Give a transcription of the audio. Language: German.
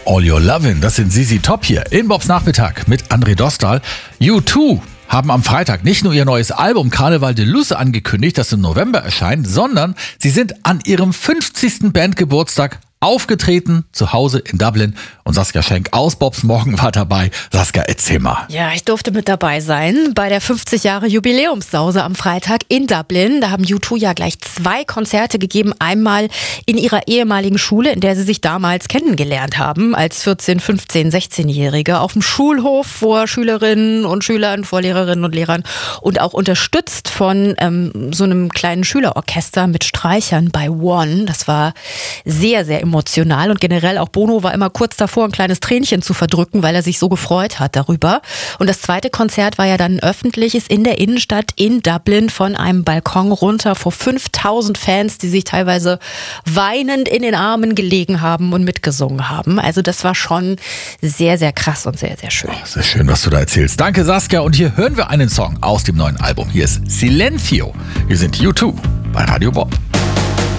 All Your Lovin', das sind ZZ Top hier in Bobs Nachmittag mit André Dostal. U2 haben am Freitag nicht nur ihr neues Album Carnival de Luz angekündigt, das im November erscheint, sondern sie sind an ihrem 50. Bandgeburtstag aufgetreten, zu Hause in Dublin. Und Saskia Schenk aus Bobs Morgen war dabei. Saskia, erzähl mal. Ja, ich durfte mit dabei sein bei der 50 Jahre Jubiläumssause am Freitag in Dublin. Da haben U2 ja gleich 2 Konzerte gegeben. Einmal in ihrer ehemaligen Schule, in der sie sich damals kennengelernt haben, als 14-, 15-, 16-Jährige. Auf dem Schulhof vor Schülerinnen und Schülern, vor Lehrerinnen und Lehrern. Und auch unterstützt von so einem kleinen Schülerorchester mit Streichern bei One. Das war sehr, sehr emotional. Und generell auch Bono war immer kurz davor, ein kleines Tränchen zu verdrücken, weil er sich so gefreut hat darüber. Und das zweite Konzert war ja dann ein öffentliches in der Innenstadt in Dublin von einem Balkon runter vor 5000 Fans, die sich teilweise weinend in den Armen gelegen haben und mitgesungen haben. Also das war schon sehr, sehr krass und sehr, sehr schön. Oh, sehr schön, was du da erzählst. Danke, Saskia. Und hier hören wir einen Song aus dem neuen Album. Hier ist Silencio. Wir sind U2 bei Radio Bob.